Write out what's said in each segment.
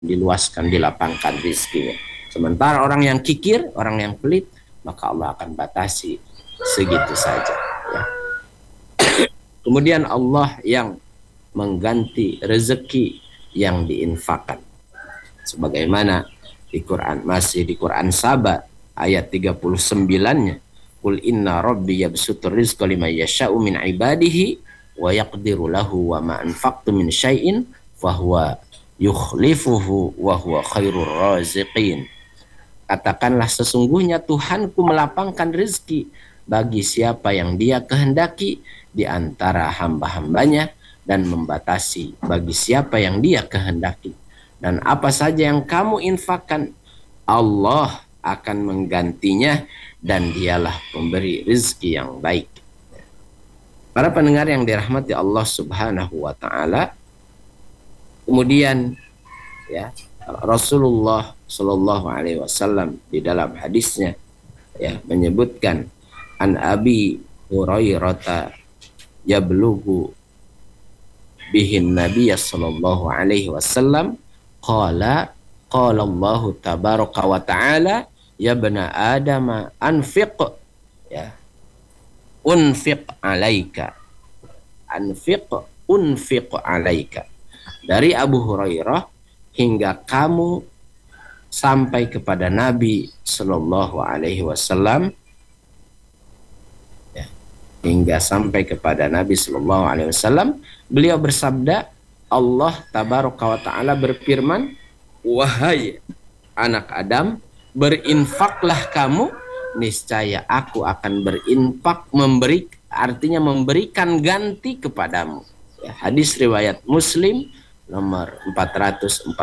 diluaskan, dilapangkan rizkinya. Sementara orang yang kikir, orang yang pelit, maka Allah akan batasi segitu saja. Ya. Kemudian Allah yang mengganti rezeki yang diinfakkan. Sebagaimana di Quran, masih di Quran Saba ayat 39-nya. Qul inna rabbi yabsutur rizqa liman yasha'u min ibadihi wa yaqdiru lahu wa ma anfaqtu min syai'in fahuwa yukhlifuhu wa huwa khairur raziqin. Katakanlah sesungguhnya Tuhanku melapangkan rezeki bagi siapa yang dia kehendaki di antara hamba-hambanya dan membatasi bagi siapa yang dia kehendaki. Dan apa saja yang kamu infakkan, Allah akan menggantinya dan dialah pemberi rezeki yang baik. Para pendengar yang dirahmati Allah Subhanahu wa taala, kemudian ya, Rasulullah Shallallahu Alaihi Wasallam di dalam hadisnya ya menyebutkan an Abi Hurairah yablughu bihin Nabiy Shallallahu Alaihi Wasallam qala Allah tabaraka wa ta'ala ya bani Adam anfiq ya unfiq alaika unfiq alaika. Dari Abu Hurairah hingga kamu sampai kepada Nabi Sallallahu Alaihi Wasallam, ya, hingga sampai kepada Nabi Sallallahu Alaihi Wasallam, beliau bersabda, Allah Tabaraka wa Ta'ala berfirman, wahai anak Adam, berinfaklah kamu, niscaya aku akan berinfak, artinya memberikan ganti kepadamu. Ya, hadis riwayat Muslim nomor 441.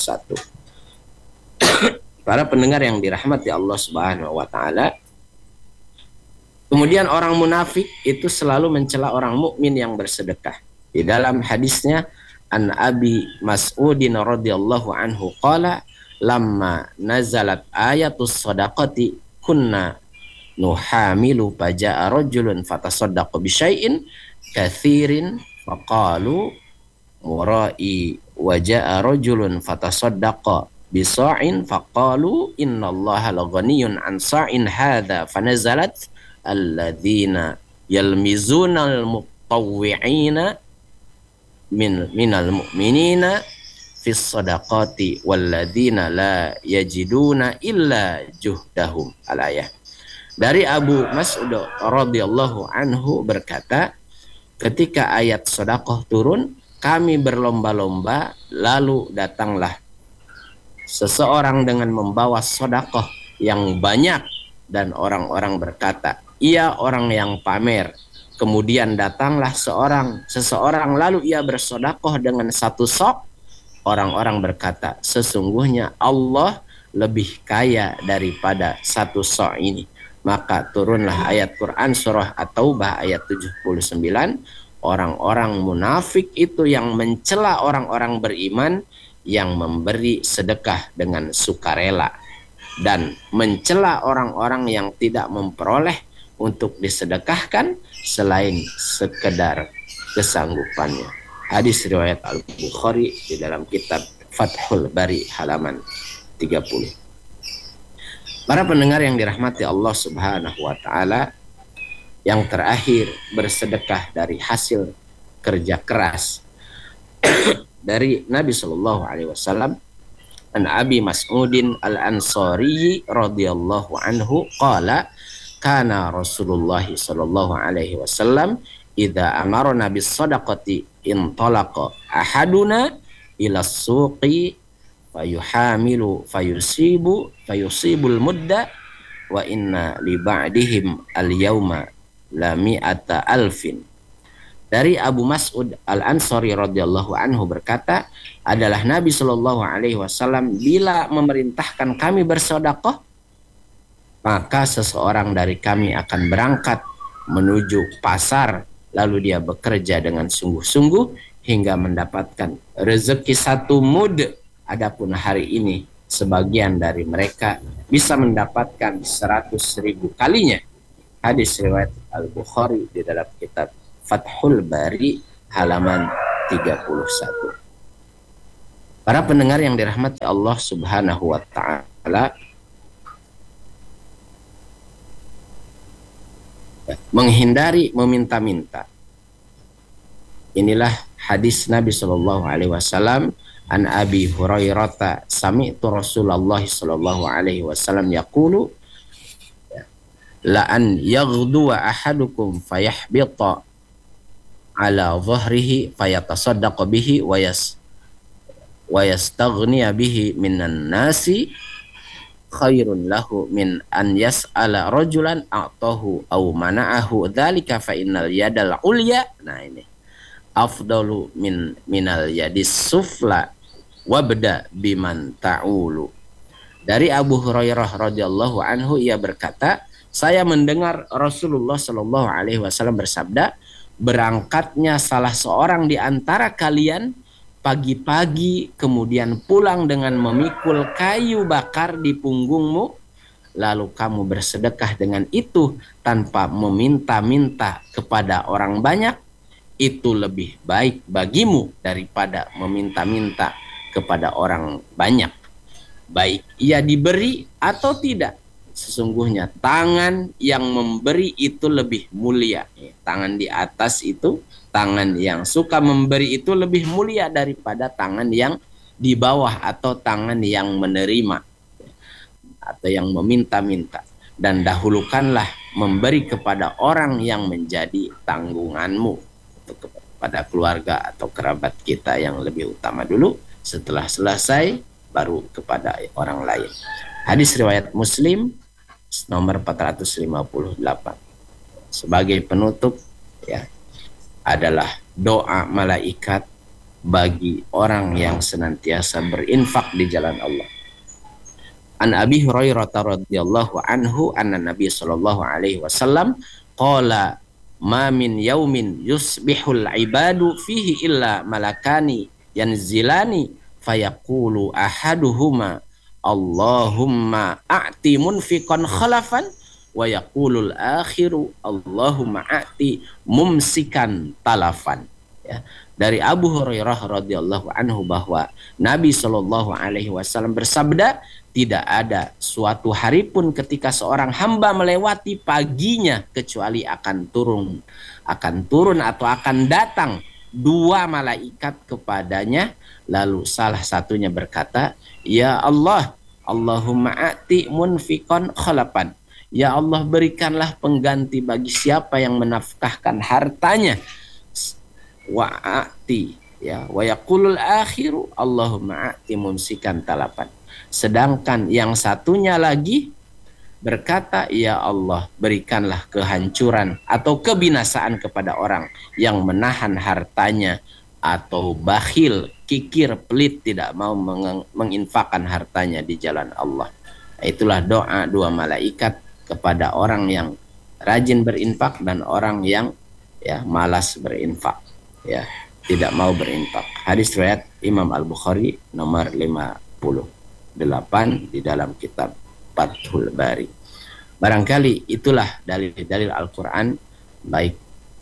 Para pendengar yang dirahmati Allah Subhanahu wa taala, kemudian orang munafik itu selalu mencela orang mukmin yang bersedekah. Di dalam hadisnya an Abi Mas'udin radhiyallahu anhu qala lamma nazalat ayatus shadaqati kunna nuhamilu faja'a rajulun fatasaddaqa bi syai'in katsirin faqalu murai waja'a rajulun fatasaddaqa bisa'in faqalu innallaha laghaniyun an sa'in hadza fanazalat alladzina yalmizuna almutawwi'ina minal mu'minina fis sadaqati walladzina la yajiduna illa juhdahum. Al-ayah. Dari Abu Mas'ud radhiyallahu anhu berkata, ketika ayat sedekah turun, kami berlomba-lomba, lalu datanglah seseorang dengan membawa sedekah yang banyak dan orang-orang berkata, ia orang yang pamer. Kemudian datanglah seseorang lalu ia bersedekah dengan satu sok. Orang-orang berkata, sesungguhnya Allah lebih kaya daripada satu sok ini. Maka turunlah ayat Quran surah At-Taubah ayat 79. Orang-orang munafik itu yang mencela orang-orang beriman yang memberi sedekah dengan sukarela dan mencela orang-orang yang tidak memperoleh untuk disedekahkan selain sekedar kesanggupannya. Hadis riwayat Al-Bukhari di dalam kitab Fathul Bari halaman 30. Para pendengar yang dirahmati Allah Subhanahu wa taala, yang terakhir bersedekah dari hasil kerja keras. Dari Nabi Shallallahu Alaihi Wasallam, an Abi Mas'udin Al-Ansari radhiyallahu anhu qala kana Rasulullah Shallallahu Alaihi Wasallam idza amarna bis sadaqati intalaqa ahaduna ila suqi fayuhamilu fayusibul mudda wa inna li ba'dihim al-yawma la mi'ata alfin. Dari Abu Mas'ud Al-Ansari radhiyallahu anhu berkata, adalah Nabi Shallallahu Alaihi Wasallam bila memerintahkan kami bersedekah, maka seseorang dari kami akan berangkat menuju pasar, lalu dia bekerja dengan sungguh-sungguh hingga mendapatkan rezeki satu mud. Adapun hari ini sebagian dari mereka bisa mendapatkan 100.000 kalinya. Hadis riwayat Al-Bukhari di dalam kitab Fathul Bari halaman 31. Para pendengar yang dirahmati Allah Subhanahu wa taala, menghindari meminta-minta. Inilah hadis Nabi Shallallahu alaihi wasallam an Abi Hurairah sami'tu Rasulullah Shallallahu alaihi wasallam yaqulu la an yaghduwa ahadukum fayahbita ala dhahrihi fayatasaddaq bihi wa yastaghniya bihi minan nasi khairun lahu min an yas'ala rajulan a'tahu aw mana'ahu dzalika fa innal yadal ulya, nah ini, afdalu minal yadis sufla wabda biman ta'ulu. Dari Abu Hurairah radhiyallahu anhu, ia berkata, saya mendengar Rasulullah Shallallahu alaihi wasallam bersabda, berangkatnya salah seorang di antara kalian pagi-pagi kemudian pulang dengan memikul kayu bakar di punggungmu, lalu kamu bersedekah dengan itu tanpa meminta-minta kepada orang banyak, itu lebih baik bagimu daripada meminta-minta kepada orang banyak, baik ia diberi atau tidak. Sesungguhnya tangan yang memberi itu lebih mulia. Tangan di atas itu, tangan yang suka memberi itu lebih mulia daripada tangan yang di bawah atau tangan yang menerima atau yang meminta-minta. Dan dahulukanlah memberi kepada orang yang menjadi tanggunganmu, kepada keluarga atau kerabat kita yang lebih utama dulu, setelah selesai baru kepada orang lain. Hadis riwayat Muslim nomor 458. Sebagai penutup ya, adalah doa malaikat bagi orang yang senantiasa berinfak di jalan Allah. An Abi Hurairah radhiyallahu anhu anna Nabi sallallahu alaihi wasallam qala ma min yaumin yusbihul ibadu fihi illa malakani yanzilani fayaqulu ahaduhuma Allahumma a'ti munfiqan khalafan wa yaqulul akhiru Allahumma a'ti mumsikan talafan. Ya. Dari Abu Hurairah radhiyallahu anhu bahwa Nabi Shallallahu alaihi wasallam bersabda, tidak ada suatu hari pun ketika seorang hamba melewati paginya kecuali akan turun atau akan datang dua malaikat kepadanya, lalu salah satunya berkata, ya Allah, Allahumma a'ti munfiqan khalafan. Ya Allah, berikanlah pengganti bagi siapa yang menafkahkan hartanya. Wa a'ti, ya, wa yaqulul akhiru Allahumma a'ti mumsikan talafan. Sedangkan yang satunya lagi berkata, ya Allah, berikanlah kehancuran atau kebinasaan kepada orang yang menahan hartanya atau bakhil, kikir, pelit, tidak mau menginfakkan hartanya di jalan Allah. Itulah doa dua malaikat kepada orang yang rajin berinfak dan orang yang ya malas berinfak, ya tidak mau berinfak. Hadis riwayat Imam Al-Bukhari nomor 58 di dalam kitab Fathul Bari. Barangkali itulah dalil-dalil Al-Quran, baik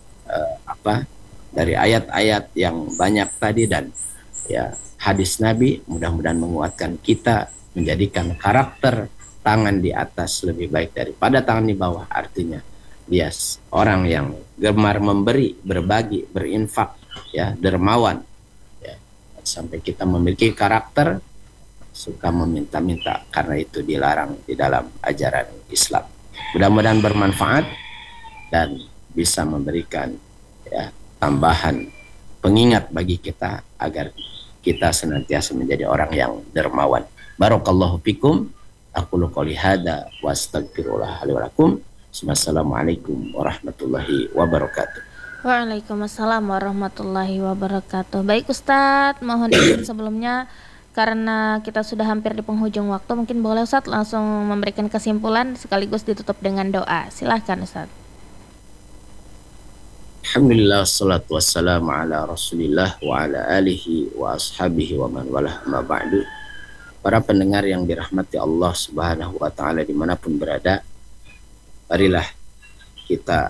dari ayat-ayat yang banyak tadi dan ya hadis Nabi, mudah-mudahan menguatkan kita menjadikan karakter tangan di atas lebih baik daripada tangan di bawah. Artinya dia orang yang gemar memberi, berbagi, berinfak, ya dermawan, ya, sampai kita memiliki karakter suka meminta-minta, karena itu dilarang di dalam ajaran Islam. Mudah-mudahan bermanfaat dan bisa memberikan ya tambahan pengingat bagi kita agar kita senantiasa menjadi orang yang dermawan. Barakallahu fikum. Aqulu qouli hadza wa astaghfirullah li wa lakum. Wassalamualaikum warahmatullahi wabarakatuh. Waalaikumsalam warahmatullahi wabarakatuh. Baik Ustadz, mohon izin sebelumnya karena kita sudah hampir di penghujung waktu, mungkin boleh Ustadz langsung memberikan kesimpulan sekaligus ditutup dengan doa. Silahkan Ustadz. Alhamdulillah, salatu wassalamu ala rasulillah wa ala alihi wa ashabihi wa man walah ma ba'du. Para pendengar yang dirahmati Allah subhanahu wa ta'ala dimanapun berada, marilah kita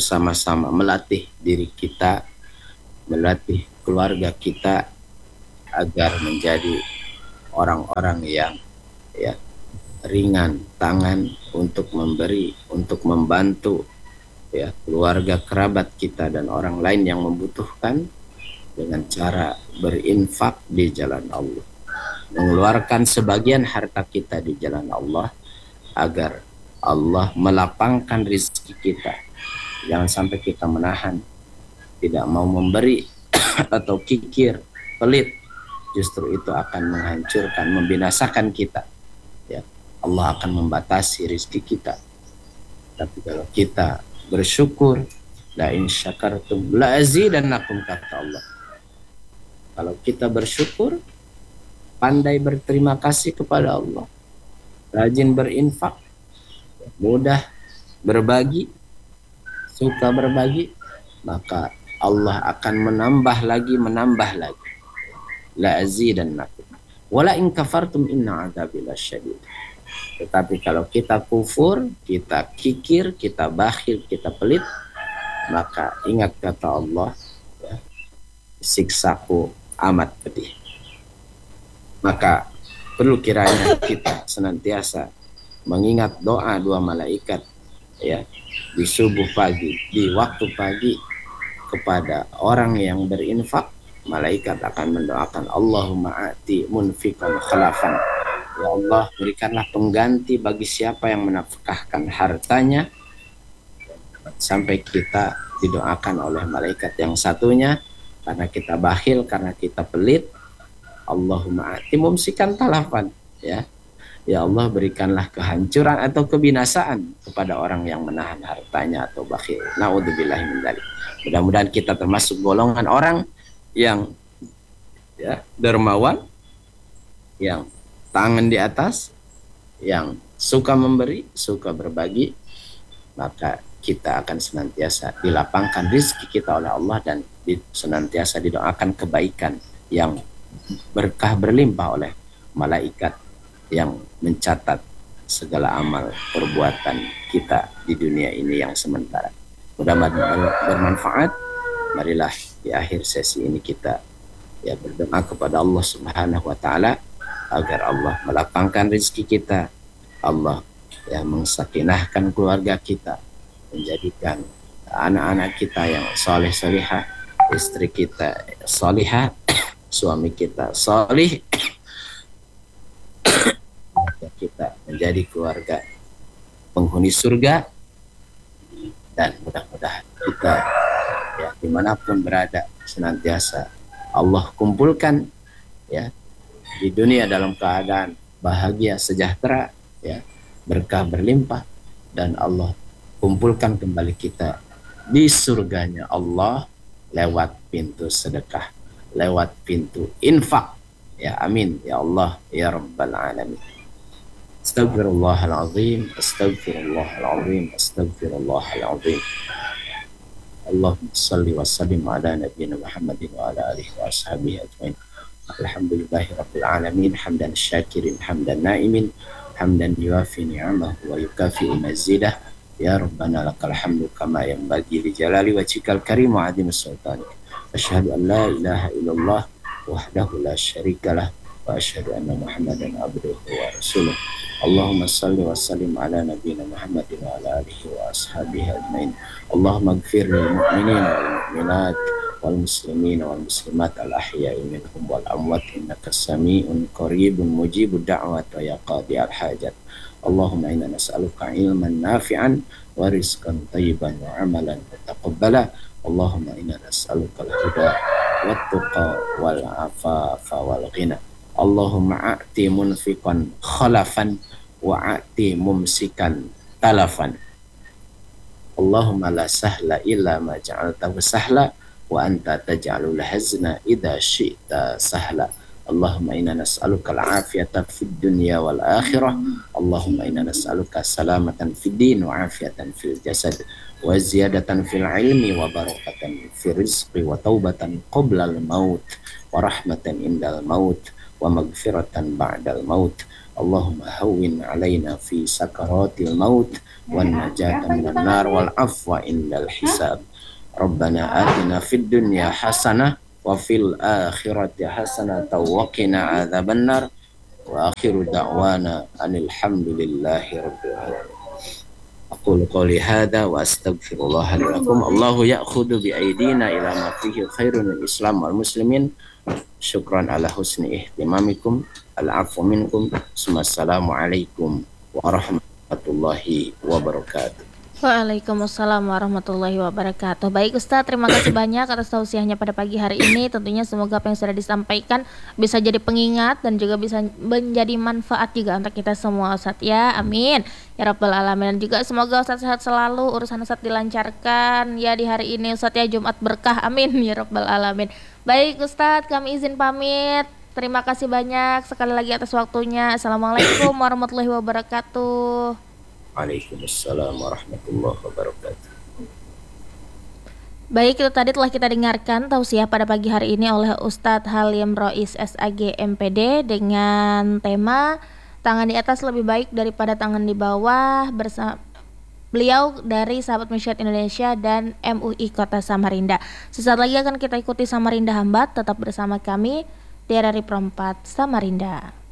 bersama-sama melatih diri kita, melatih keluarga kita agar menjadi orang-orang yang ya ringan tangan untuk memberi, untuk membantu ya keluarga kerabat kita dan orang lain yang membutuhkan dengan cara berinfak di jalan Allah, mengeluarkan sebagian harta kita di jalan Allah agar Allah melapangkan rezeki kita. Jangan sampai kita menahan, tidak mau memberi atau kikir, pelit, justru itu akan menghancurkan, membinasakan kita ya. Allah akan membatasi rezeki kita. Tapi kalau kita bersyukur, la in syakartum la azidannakum, kata Allah. Kalau kita bersyukur, pandai berterima kasih kepada Allah, rajin berinfak, mudah berbagi, suka berbagi, maka Allah akan menambah lagi. La azidannakum wala in kafartum inna adzabi lasyadid. Tetapi kalau kita kufur, kita kikir, kita bakhil, kita pelit, maka ingat kata Allah ya, siksaku amat pedih. Maka perlu kiranya kita senantiasa mengingat doa dua malaikat ya di subuh pagi, di waktu pagi, kepada orang yang berinfak. Malaikat akan mendoakan, Allahumma ati munfiqan khalafan, ya Allah berikanlah pengganti bagi siapa yang menafkahkan hartanya. Sampai kita didoakan oleh malaikat yang satunya, karena kita bakhil, karena kita pelit, Allahumma ati mumsikan talafan, ya Allah berikanlah kehancuran atau kebinasaan kepada orang yang menahan hartanya atau bakhil. Naudzubillahi min dzalik. Mudah-mudahan kita termasuk golongan orang yang ya dermawan, yang tangan di atas, yang suka memberi, suka berbagi, maka kita akan senantiasa dilapangkan rezeki kita oleh Allah dan senantiasa didoakan kebaikan yang berkah berlimpah oleh malaikat yang mencatat segala amal perbuatan kita di dunia ini yang sementara. Mudah-mudahan bermanfaat. Marilah di akhir sesi ini kita ya berdoa kepada Allah Subhanahu wa taala agar Allah melapangkan rezeki kita, Allah ya mengsakinahkan keluarga kita, menjadikan anak-anak kita yang saleh salihah, istri kita salihah, suami kita salih, kita menjadi keluarga penghuni surga. Dan mudah-mudahan kita ya dimanapun berada senantiasa Allah kumpulkan ya di dunia dalam keadaan bahagia, sejahtera, ya berkah berlimpah, dan Allah kumpulkan kembali kita di surganya Allah lewat pintu sedekah, lewat pintu infak, ya amin ya Allah ya rabbal alamin. Astaghfirullahalazim, astaghfirullahalazim, astaghfirullahalazim. Allahumma salli wa sallim ala nabiyyina Muhammadin wa ala alihi wa ashabihi ajmain. Alhamdulillahi rabbil alamin, hamdan syakirin, hamdan naimin, hamdan yuafi ni'amahu wa yukafi'u mazidah. Ya Rabbana lakal hamdu kama yanbaghi li jalali wajhikal karim wa 'azimi sultanik. Asyhadu an la ilaha illallah wahdahu la syarikalah wa asyhadu anna Muhammadan abduhu wa rasuluh. Allahumma salli wa sallim ala nabiyyina Muhammadin wa ala alihi wa ashabihi ajmain. Allahumma ighfir lil mu'minina wal mu'minat wal muslimina wal muslimat al ahya'i minhum wal amwat innaka sami'un qaribun mujibud da'wat wa ya qadi al hajat. Allahumma inna nas'aluka ilman nafi'an wa rizqan thayyiban wa amalan mutaqabbala. Allahumma inna nas'aluka al huda wat tuqa wal afafa wal ghina. Allahumma a'ti munfiqan khalafan wa a'ti mumsikan talafan. Allahumma la sahla illa ma ja'altahu sahla wa anta taj'alul hazna idza syi'ta sahla. Allahumma inna nas'aluka al-afiyata fid dunya wal akhirah. Allahumma inna nas'aluka salamatan fid din wa afiyatan fil jasad wa ziyadatan fil ilmi wa barakatan fil rizqi wa taubatan qabla al-maut wa rahmatan indal maut wa maghfiratan ba'dal maut. Allahumma hawwin alaina fi sakaratil maut wan najata minan nar wal afwa indal hisab. Rabbana atina fid dunya hasanah wa fil akhirati hasanatan wa qina adzabannar. Wa akhiru da'wana anil hamdulillahi rabbil alamin. Aqulu qawli hadza wa astaghfirullah li lakum. Allahu ya'khudhu bi aydina ila ma fihi khairun lil Islam wal muslimin. Syukran ala husni ihtimamikum. Al-'afwu minkum. Assalamu alaikum warahmatullahi wabarakatuh. Waalaikumsalam warahmatullahi wabarakatuh. Baik Ustadz, terima kasih banyak atas tausiahnya pada pagi hari ini. Tentunya semoga apa yang sudah disampaikan bisa jadi pengingat dan juga bisa menjadi manfaat juga untuk kita semua Ustadz ya. Amin ya rabbal alamin. Dan juga semoga Ustadz sehat selalu, urusan Ustadz dilancarkan ya di hari ini Ustadz ya, Jumat berkah. Amin ya rabbal alamin. Baik Ustadz, kami izin pamit. Terima kasih banyak sekali lagi atas waktunya. Assalamualaikum warahmatullahi wabarakatuh. Waalaikumsalam warahmatullahi wabarakatuh. Baik, itu tadi telah kita dengarkan tausiah pada pagi hari ini oleh Ustadz Halim Rois SAG MPD dengan tema tangan di atas lebih baik daripada tangan di bawah, bersama beliau dari Sahabat Musyiat Indonesia dan MUI Kota Samarinda. Sesaat lagi akan kita ikuti Samarinda Hambat, tetap bersama kami di RRI Pro 4 Samarinda.